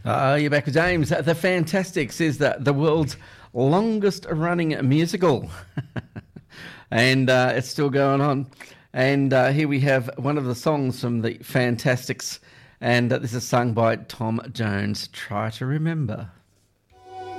You're back with James. The Fantastics is the world's longest running musical. And it's still going on. And here we have one of the songs from the Fantastics. And this is sung by Tom Jones, Try to Remember.